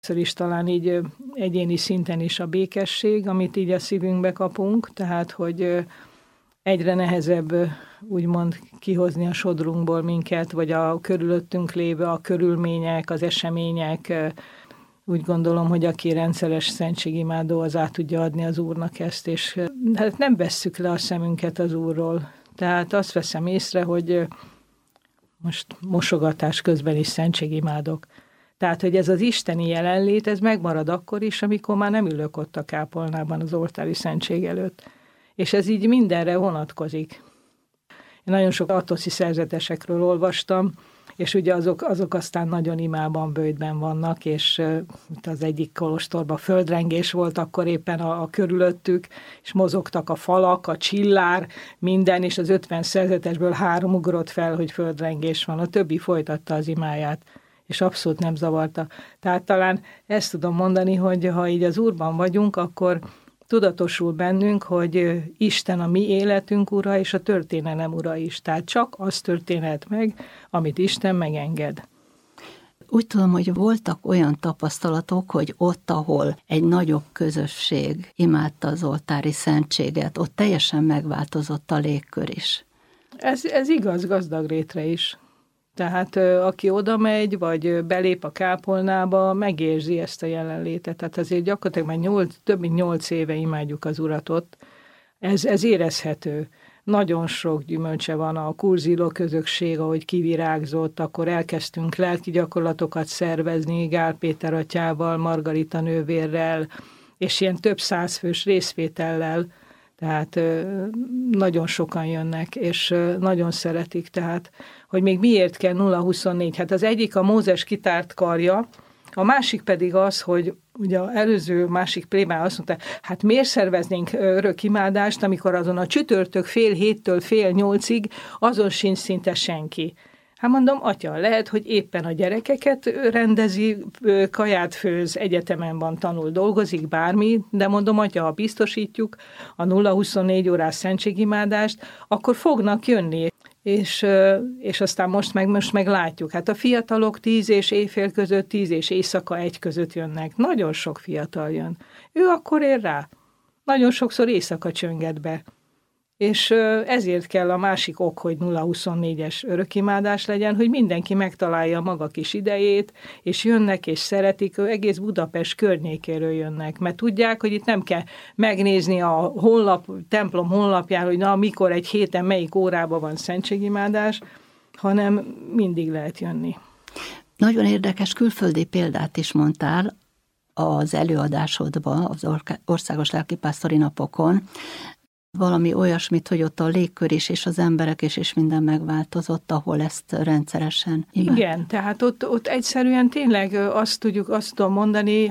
Először is talán így egyéni szinten is a békesség, amit így a szívünkbe kapunk, tehát hogy egyre nehezebb úgymond kihozni a sodrunkból minket, vagy a körülöttünk lévő a körülmények, az események. Úgy gondolom, hogy aki rendszeres szentségimádó, az át tudja adni az Úrnak ezt, és hát nem vesszük le a szemünket az Úrról. Tehát azt veszem észre, hogy most mosogatás közben is szentségimádok. Tehát, hogy ez az isteni jelenlét, ez megmarad akkor is, amikor már nem ülök ott a kápolnában az oltári szentség előtt. És ez így mindenre vonatkozik. Én nagyon sok atoszi szerzetesekről olvastam, és ugye azok aztán nagyon imában, bőjtben vannak, és az egyik kolostorban földrengés volt akkor éppen a körülöttük, és mozogtak a falak, a csillár, minden, és az 50 szerzetesből 3 ugrott fel, hogy földrengés van. A többi folytatta az imáját, és abszolút nem zavarta. Tehát talán ezt tudom mondani, hogy ha így az Úrban vagyunk, akkor tudatosul bennünk, hogy Isten a mi életünk ura, és a történelem ura is. Tehát csak az történhet meg, amit Isten megenged. Úgy tudom, hogy voltak olyan tapasztalatok, hogy ott, ahol egy nagyobb közösség imádta az oltári szentséget, ott teljesen megváltozott a légkör is. Ez igaz Gazdagrétre is. Tehát aki oda megy, vagy belép a kápolnába, megérzi ezt a jelenlétet. Tehát azért gyakorlatilag már több mint 8 éve imádjuk az Urat ott. Ez érezhető. Nagyon sok gyümölcse van a kurziló közösség, ahogy kivirágzott, akkor elkezdtünk lelki gyakorlatokat szervezni Gál Péter atyával, Margarita nővérrel, és ilyen több 100 fős részvétellel. Tehát nagyon sokan jönnek, és nagyon szeretik. Tehát, hogy még miért kell 0-24? Hát az egyik a Mózes kitárt karja, a másik pedig az, hogy ugye az előző másik plébán azt mondta, hát miért szerveznénk örökimádást, amikor azon a csütörtök fél 7-től fél 8-ig azon sincs szinte senki. Hát mondom, atya, lehet, hogy éppen a gyerekeket rendezi, kaját főz, egyetemen van, tanul, dolgozik, bármi, de mondom, atya, ha biztosítjuk a 0-24 órás szentségimádást, akkor fognak jönni. És aztán most meg látjuk. Hát a fiatalok 10 és éjfél között, 10 és éjszaka 1 között jönnek. Nagyon sok fiatal jön. Ő akkor ér rá. Nagyon sokszor éjszaka csönget be. És ezért kell a másik ok, hogy 0-24-es örökimádás legyen, hogy mindenki megtalálja a maga kis idejét, és jönnek és szeretik, egész Budapest környékéről jönnek, mert tudják, hogy itt nem kell megnézni a templom honlapján, hogy na, mikor egy héten melyik órában van szentségimádás, hanem mindig lehet jönni. Nagyon érdekes külföldi példát is mondtál az előadásodban, az Országos Lelkipásztori Napokon, valami olyasmit, hogy ott a légkör is, és az emberek is, és minden megváltozott, ahol ezt rendszeresen imádják. Igen, tehát ott egyszerűen tényleg azt tudom mondani,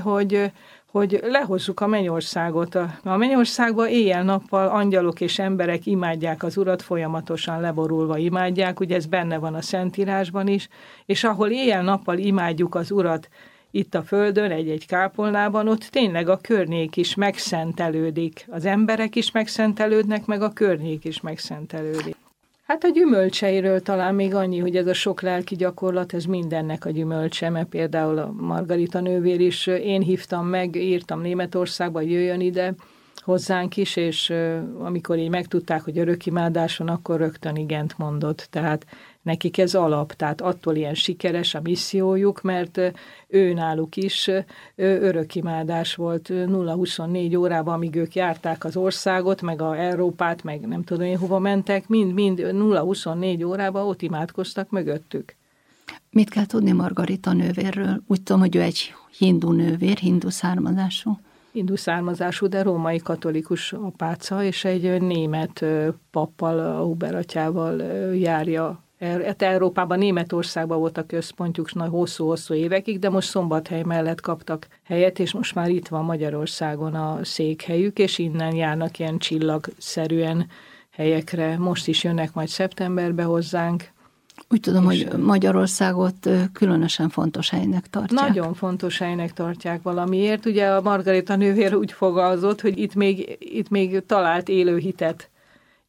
hogy lehozzuk a mennyországot. A mennyországban éjjel-nappal angyalok és emberek imádják az Urat, folyamatosan leborulva imádják, ugye ez benne van a Szentírásban is, és ahol éjjel-nappal imádjuk az Urat, itt a földön, egy kápolnában, ott tényleg a környék is megszentelődik. Az emberek is megszentelődnek, meg a környék is megszentelődik. Hát a gyümölcseiről talán még annyi, hogy ez a sok lelki gyakorlat, ez mindennek a gyümölcse, mert például a Margarita nővér is, én hívtam meg, írtam Németországba, hogy jöjjön ide hozzánk is, és amikor így megtudták, hogy örökimádás van, akkor rögtön igent mondott. Tehát nekik ez alap, tehát attól ilyen sikeres a missziójuk, mert ő náluk is örökimádás volt 0-24 órában, amíg ők járták az országot, meg a Európát, meg nem tudom én hova mentek, mind 0-24 órában ott imádkoztak mögöttük. Mit kell tudni Margarita nővérről? Úgy tudom, hogy ő egy hindu nővér, hindu származású. Hindu származású, de római katolikus apáca, és egy német pappal, a Huber atyával járja. Európában, Németországban volt a központjuk hosszú-hosszú évekig, de most Szombathely mellett kaptak helyet, és most már itt van Magyarországon a székhelyük, és innen járnak ilyen csillagszerűen helyekre. Most is jönnek majd szeptemberbe hozzánk. Úgy tudom, hogy Magyarországot különösen fontos helynek tartják. Nagyon fontos helynek tartják valamiért. Ugye a Margarita nővér úgy fogalmazott, hogy itt még talált élő hitet.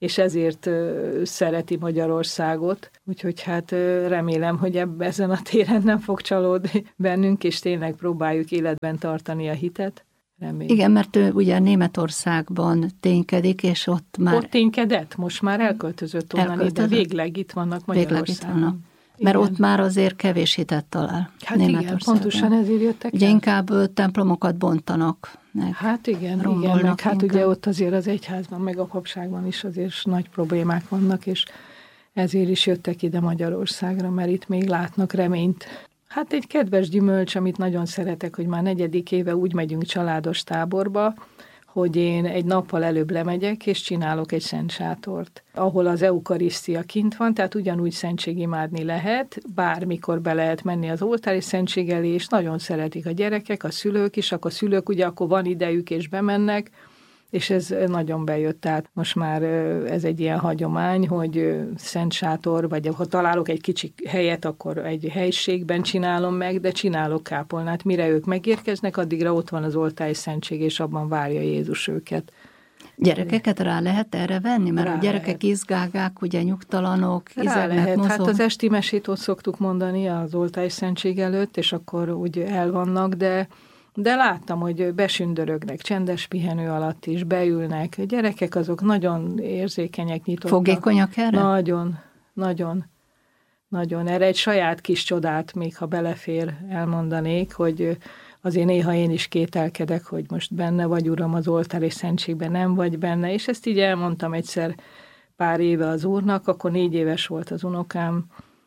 és ezért szereti Magyarországot. Úgyhogy hát remélem, hogy ezen a téren nem fog csalódni bennünk, és tényleg próbáljuk életben tartani a hitet. Remélem. Igen, mert ő ugye Németországban ténykedik, és ott már... Ott ténykedett, most már elköltözött onnan, de végleg itt vannak Magyarországon. Mert ott már azért kevés hitet talál. Hát igen, pontosan ezért jöttek ugye el. inkább templomokat bontanak. Hát igen, meg hát ugye ott azért az egyházban, meg a papságban is azért nagy problémák vannak, és ezért is jöttek ide Magyarországra, mert itt még látnak reményt. Hát egy kedves gyümölcs, amit nagyon szeretek, hogy már 4. éve úgy megyünk családos táborba, hogy én egy nappal előbb lemegyek, és csinálok egy szent sátort, ahol az eukarisztia kint van, tehát ugyanúgy szentségimádni lehet, bármikor be lehet menni az oltári szentség elé, és nagyon szeretik a gyerekek, a szülők is, akkor a szülők ugye akkor van idejük, és bemennek, és ez nagyon bejött, tehát most már ez egy ilyen hagyomány, hogy szent sátor, vagy ha találok egy kicsi helyet, akkor egy helyiségben csinálom meg, de csinálok kápolnát. Mire ők megérkeznek, addigra ott van az oltári szentség, és abban várja Jézus őket. Gyerekeket rá lehet erre venni? Mert a gyerekek lehet. Izgágák, ugye nyugtalanok, izegnek, mozog. Hát az esti mesét ott szoktuk mondani az oltári szentség előtt, és akkor úgy el vannak, de láttam, hogy besündörögnek, csendes pihenő alatt is, beülnek. A gyerekek azok nagyon érzékenyek, nyitottak. Fogékonyak erre? Nagyon, nagyon, nagyon. Erre egy saját kis csodát, még ha belefér, elmondanék, hogy azért néha én is kételkedek, hogy most benne vagy, Uram, az oltári szentségben, nem vagy benne, és ezt így elmondtam egyszer pár éve az Úrnak, akkor 4 éves volt az unokám,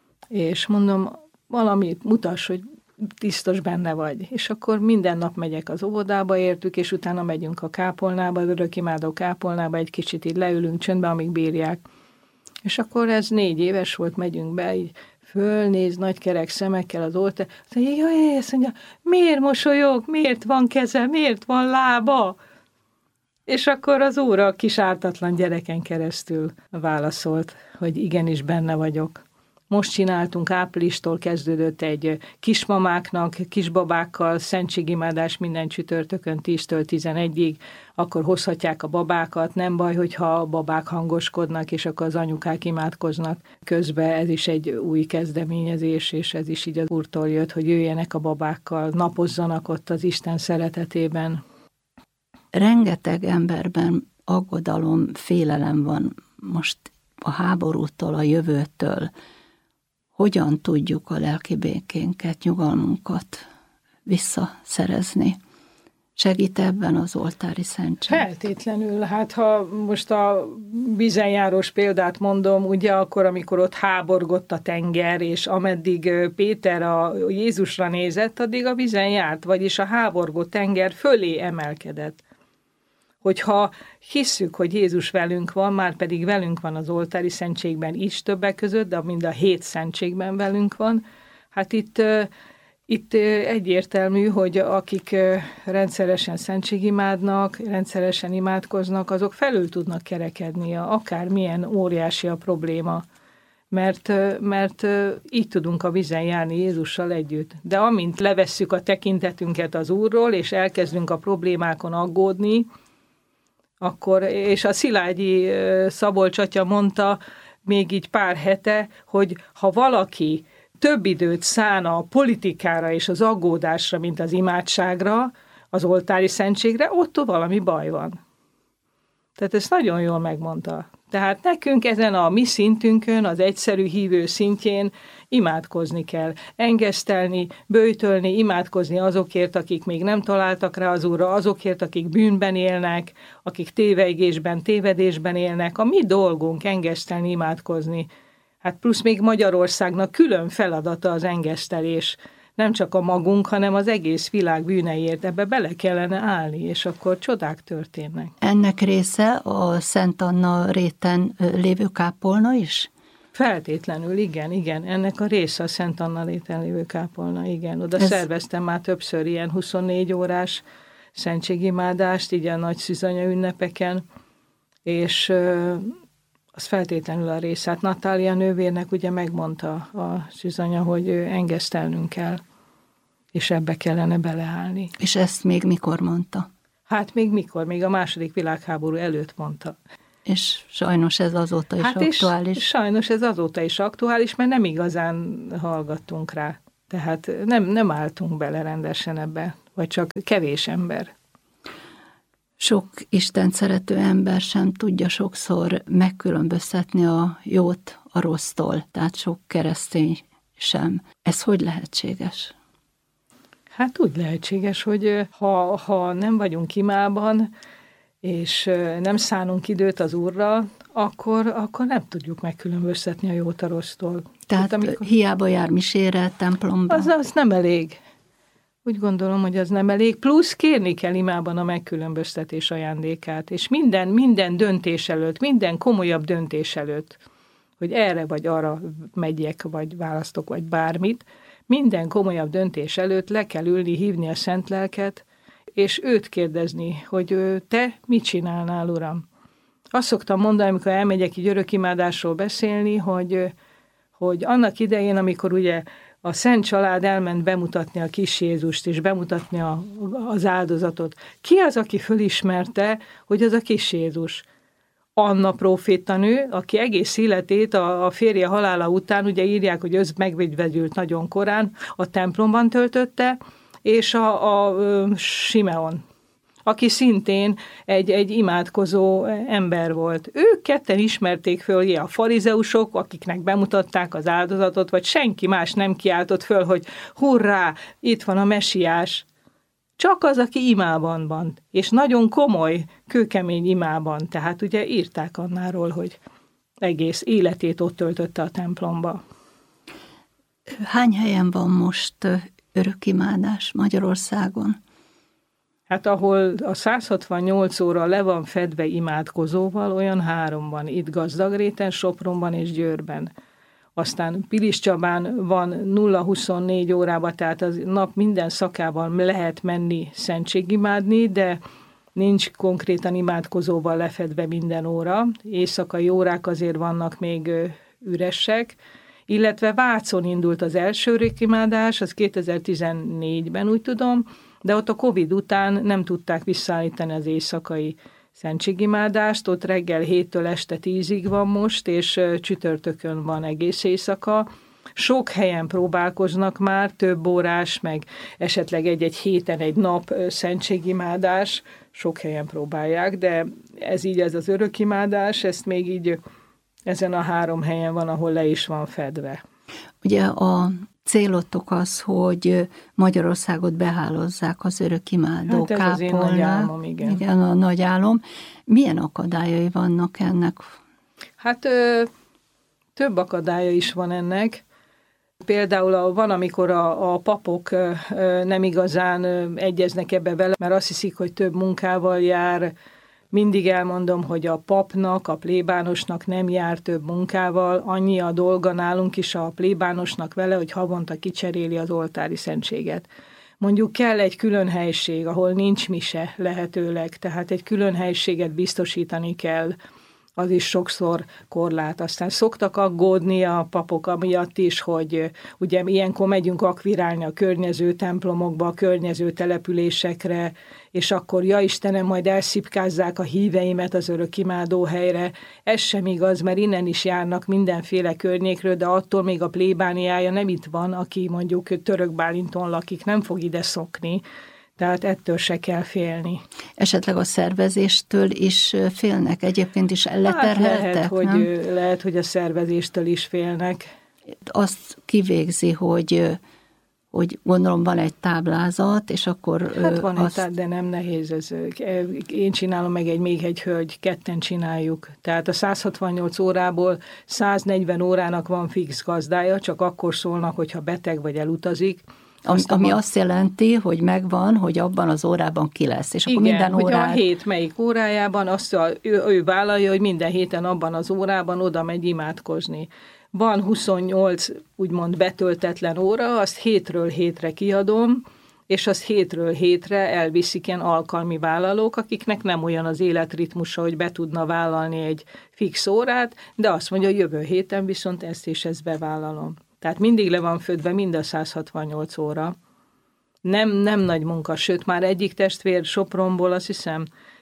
és mondom, valamit mutass, hogy biztos benne vagy. És akkor minden nap megyek az óvodába értük, és utána megyünk a kápolnába, az örökimádó kápolnába, egy kicsit így leülünk csöndbe, amíg bírják. És akkor ez 4 éves volt, megyünk be, így fölnéz nagy kerek szemekkel az oltár, azt mondja, miért mosolyog, miért van keze, miért van lába? És akkor az Úr a kis ártatlan gyereken keresztül válaszolt, hogy igenis benne vagyok. Most csináltunk, áprilistól kezdődött egy kismamáknak, kisbabákkal szentségimádás minden csütörtökön 10-től 11-ig, akkor hozhatják a babákat, nem baj, hogyha a babák hangoskodnak, és akkor az anyukák imádkoznak közben, ez is egy új kezdeményezés, és ez is így az Úrtól jött, hogy jöjjenek a babákkal, napozzanak ott az Isten szeretetében. Rengeteg emberben aggodalom, félelem van most a háborútól, a jövőtől. Hogyan tudjuk a lelki békénket, nyugalmunkat visszaszerezni? Segít ebben az oltári szentség? Feltétlenül. Hát ha most a vízenjárós példát mondom, ugye akkor, amikor ott háborgott a tenger, és ameddig Péter a Jézusra nézett, addig a vízen járt, vagyis a háborgó tenger fölé emelkedett. Hogyha hisszük, hogy Jézus velünk van, már pedig velünk van az oltári szentségben is többek között, de mind a 7 szentségben velünk van, hát itt egyértelmű, hogy akik rendszeresen szentségimádnak, rendszeresen imádkoznak, azok felül tudnak kerekedni, akármilyen óriási a probléma, mert így tudunk a vízen járni Jézussal együtt. De amint levesszük a tekintetünket az Úrról, és elkezdünk a problémákon aggódni, akkor, és a Szilágyi Szabolcs atya mondta még így pár hete, hogy ha valaki több időt szán a politikára és az aggódásra, mint az imádságra, az oltári szentségre, ott valami baj van. Tehát ezt nagyon jól megmondta. Tehát nekünk ezen a mi szintünkön, az egyszerű hívő szintjén imádkozni kell, engesztelni, böjtölni, imádkozni azokért, akik még nem találtak rá az Úrra, azokért, akik bűnben élnek, akik tévejgésben, tévedésben élnek. A mi dolgunk engesztelni, imádkozni. Hát plusz még Magyarországnak külön feladata az engesztelés. Nem csak a magunk, hanem az egész világ bűneiért. Ebbe bele kellene állni, és akkor csodák történnek. Ennek része a Szent Anna réten lévő kápolna is? Feltétlenül, igen. Ennek a része a Szent Anna réten lévő kápolna, igen. Oda szerveztem már többször ilyen 24 órás szentségimádást, így a nagy szűzanya ünnepeken, és az feltétlenül a része. Hát Natália nővérnek ugye megmondta a szűzanya, hogy engesztelnünk kell, és ebbe kellene beleállni. És ezt még mikor mondta? Hát még mikor? Még a II. Világháború előtt mondta. És sajnos ez azóta is aktuális. És sajnos ez azóta is aktuális, mert nem igazán hallgattunk rá. Tehát nem álltunk bele rendesen ebbe, vagy csak kevés ember. Sok Istent szerető ember sem tudja sokszor megkülönböztetni a jót a rossztól, tehát sok keresztény sem. Ez hogy lehetséges? Hát úgy lehetséges, hogy ha nem vagyunk imában, és nem szánunk időt az Úrra, akkor nem tudjuk megkülönböztetni a jót a rossztól. Tehát hiába jár misére, templomba? Az nem elég. Úgy gondolom, hogy az nem elég. Plusz kérni kell imában a megkülönböztetés ajándékát, és minden döntés előtt, minden komolyabb döntés előtt, hogy erre vagy arra megyek, vagy választok, vagy bármit, minden komolyabb döntés előtt le kell ülni, hívni a Szent Lelket, és őt kérdezni, hogy te mit csinálnál, Uram? Azt szoktam mondani, amikor elmegyek így örökimádásról beszélni, hogy annak idején, amikor ugye a Szent Család elment bemutatni a kis Jézust, és bemutatni az áldozatot, ki az, aki fölismerte, hogy az a kis Jézus? Anna prófétanő, aki egész életét a férje halála után, ugye írják, hogy megvegyült nagyon korán, a templomban töltötte, és a Simeon, aki szintén egy imádkozó ember volt. Ők ketten ismerték föl, a farizeusok, akiknek bemutatták az áldozatot, vagy senki más nem kiáltott föl, hogy hurrá, itt van a mesiás. Csak az, aki imában van, és nagyon komoly, kőkemény imában. Tehát ugye írták Annáról, hogy egész életét ott töltötte a templomba. Hány helyen van most örökimádás Magyarországon? Hát ahol a 168 óra le van fedve imádkozóval, olyan 3 van. Itt Gazdagréten, Sopronban és Győrben. Aztán Piliscsabán van 0-24 órában, tehát az nap minden szakában lehet menni szentségimádni, de nincs konkrétan imádkozóval lefedve minden óra. Éjszakai órák azért vannak még üresek, illetve Vácon indult az első örökimádás, az 2014-ben úgy tudom, de ott a Covid után nem tudták visszaállítani az éjszakai szentségimádást, ott reggel 7-től este 10-ig van most, és csütörtökön van egész éjszaka. Sok helyen próbálkoznak már, több órás, meg esetleg egy héten egy nap szentségimádás, sok helyen próbálják, de ez az örökimádás, ezt még így ezen a 3 helyen van, ahol le is van fedve. Ugye a célotok az, hogy Magyarországot behálózzák az örökimádó kápolnák. Hát ez az én nagy álmom, igen. Igen, a nagy álom. Milyen akadályai vannak ennek? Hát több akadálya is van ennek. Például van, amikor a papok nem igazán egyeznek ebbe vele, mert azt hiszik, hogy több munkával jár. Mindig elmondom, hogy a papnak, a plébánosnak nem jár több munkával, annyi a dolga nálunk is a plébánosnak vele, hogy havonta kicseréli az oltári szentséget. Mondjuk kell egy külön helység, ahol nincs mise lehetőleg, tehát egy külön helységet biztosítani kell, az is sokszor korlát. Aztán szoktak aggódni a papok amiatt is, hogy ugye ilyenkor megyünk akvirálni a környező templomokba, a környező településekre, és akkor, ja Istenem, majd elszipkázzák a híveimet az örökimádó helyre. Ez sem igaz, mert innen is járnak mindenféle környékről, de attól még a plébániája nem itt van, aki mondjuk Török Bálinton lakik, nem fog ide szokni. Tehát ettől se kell félni. Esetleg a szervezéstől is félnek? Egyébként is leterheltek, hát lehet, hogy a szervezéstől is félnek. Azt kivégzi, hogy gondolom van egy táblázat, és akkor... Hát van de nem nehéz ez. Én csinálom meg még egy hölgy, ketten csináljuk. Tehát a 168 órából 140 órának van fix gazdája, csak akkor szólnak, hogyha beteg vagy elutazik. Ami azt jelenti, hogy megvan, hogy abban az órában ki lesz. És akkor igen, minden órát... hogy a hét melyik órájában, ő vállalja, hogy minden héten abban az órában oda megy imádkozni. Van 28 úgymond betöltetlen óra, azt hétről hétre kiadom, és azt hétről hétre elviszik ilyen alkalmi vállalók, akiknek nem olyan az életritmusa, hogy be tudna vállalni egy fix órát, de azt mondja, hogy jövő héten viszont ezt és ezt bevállalom. Tehát mindig le van födve mind a 168 óra. Nem nagy munka, sőt már egyik testvér Sopronból azt hiszem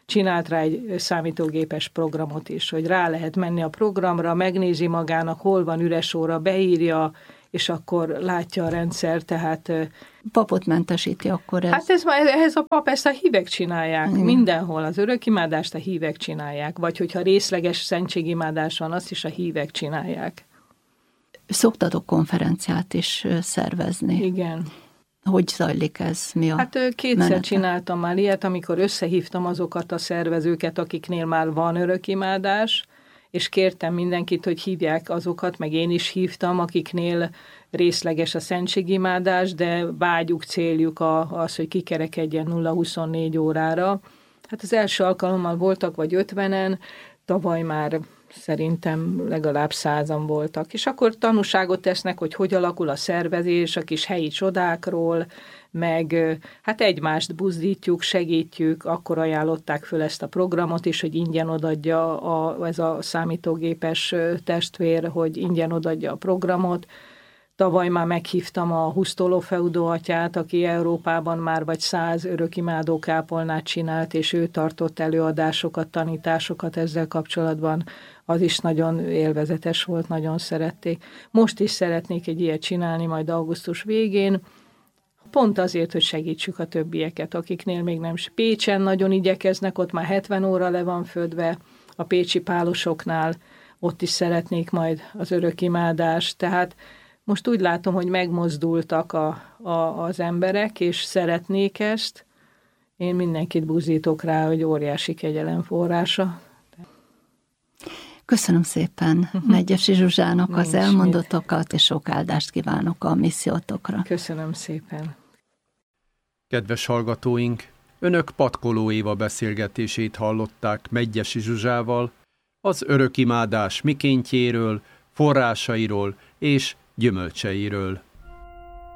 csinált rá egy számítógépes programot is, hogy rá lehet menni a programra, megnézi magának, hol van üres óra, beírja, és akkor látja a rendszer, tehát... Papot mentesíti akkor ez? Hát ehhez a pap, ezt a hívek csinálják. Mindenhol az örökimádást a hívek csinálják, vagy hogyha részleges szentségimádás van, azt is a hívek csinálják. Szoktatok konferenciát is szervezni. Igen. Hogy zajlik ez? Mi a Hát kétszer csináltam már ilyet, amikor összehívtam azokat a szervezőket, akiknél már van örökimádás, és kértem mindenkit, hogy hívják azokat, meg én is hívtam, akiknél részleges a szentségimádás, de vágyuk, céljuk az, hogy kikerekedjen 0-24 órára. Hát az első alkalommal voltak vagy 50-en, tavaly már szerintem legalább 100-an voltak. És akkor tanúságot tesznek, hogy alakul a szervezés, a kis helyi csodákról, meg hát egymást buzdítjuk, segítjük, akkor ajánlották föl ezt a programot is, hogy ingyen odaadja ez a számítógépes testvér, hogy ingyen odaadja a programot. Tavaly már meghívtam a Hustolo Feudo atyát, aki Európában már vagy 100 örökimádó kápolnát csinált, és ő tartott előadásokat, tanításokat ezzel kapcsolatban. Az is nagyon élvezetes volt, nagyon szerették. Most is szeretnék egy ilyet csinálni, majd augusztus végén, pont azért, hogy segítsük a többieket, akiknél még nem. Pécsen nagyon igyekeznek, ott már 70 óra le van födve, a pécsi pálosoknál, ott is szeretnék majd az örökimádást, tehát most úgy látom, hogy megmozdultak az emberek, és szeretnék ezt. Én mindenkit buzdítok rá, hogy óriási kegyelem forrása. Köszönöm szépen Medgyessy Zsuzsának az elmondottakat, és sok áldást kívánok a missziótokra. Köszönöm szépen. Kedves hallgatóink, Önök Patkoló Éva beszélgetését hallották Medgyessy Zsuzsával, az örökimádás mikéntjéről, forrásairól és gyümölcseiről.